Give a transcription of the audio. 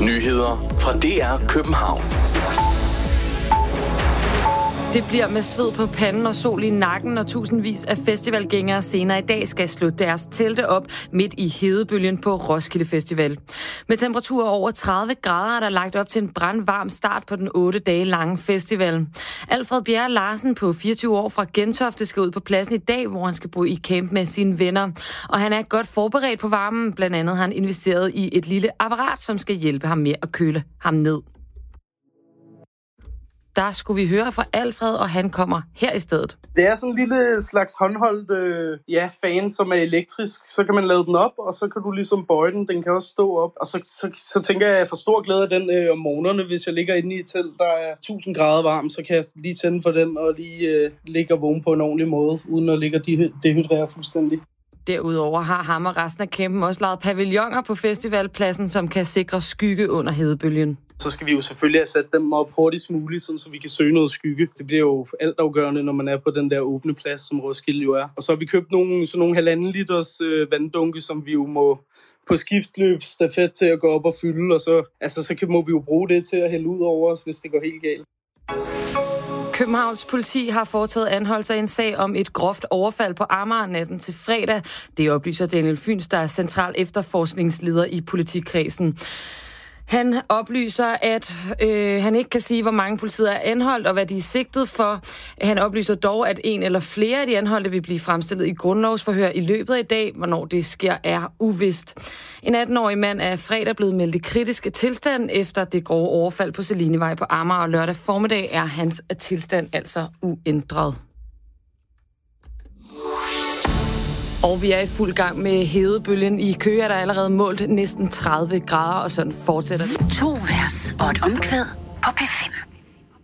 Nyheder fra DR København. Det bliver med sved på panden og sol i nakken, når tusindvis af festivalgængere senere i dag skal slå deres telte op midt i hedebølgen på Roskilde Festival. Med temperaturer over 30 grader er der lagt op til en brandvarm start på den 8 dage lange festival. Alfred Bjerre Larsen på 24 år fra Gentofte skal ud på pladsen i dag, hvor han skal bo i camp med sine venner. Og han er godt forberedt på varmen. Blandt andet har han investeret i et lille apparat, som skal hjælpe ham med at køle ham ned. Der skulle vi høre fra Alfred, og han kommer her i stedet. Det er sådan en lille slags håndholdt fan, som er elektrisk. Så kan man lade den op, og så kan du ligesom bøje den. Den kan også stå op. Og så tænker jeg får stor glæde af den om morgenerne, hvis jeg ligger inde i et telt, der er 1000 grader varmt. Så kan jeg lige tænde for den og lige ligge og vågne på en ordentlig måde, uden at ligge og dehydrere fuldstændig. Derudover har ham og resten af campen også lavet pavilloner på festivalpladsen, som kan sikre skygge under hedebølgen. Så skal vi jo selvfølgelig have sat dem op hurtigst muligt, så vi kan søge noget skygge. Det bliver jo altafgørende, når man er på den der åbne plads, som Roskilde jo er. Og så har vi købt nogle 1,5 liters vanddunke, som vi jo må på skiftløb stafet til at gå op og fylde. Og så må vi jo bruge det til at hælde ud over os, hvis det går helt galt. Københavns politi har foretaget anholdelser i en sag om et groft overfald på Amager natten til fredag. Det oplyser Daniel Fyns, der er central efterforskningsleder i politikredsen. Han oplyser, at han ikke kan sige, hvor mange politiet er anholdt og hvad de er sigtet for. Han oplyser dog, at en eller flere af de anholdte vil blive fremstillet i grundlovsforhør i løbet af i dag. Hvornår det sker, er uvist. En 18-årig mand er fredag blevet meldt i kritisk tilstand efter det grove overfald på Selinevej på Amager, og lørdag formiddag er hans tilstand altså uændret. Og vi er i fuld gang med hedebølgen. I Køge er der allerede målt næsten 30 grader, og sådan fortsætter det. 2 vers og et omkvæd på P5.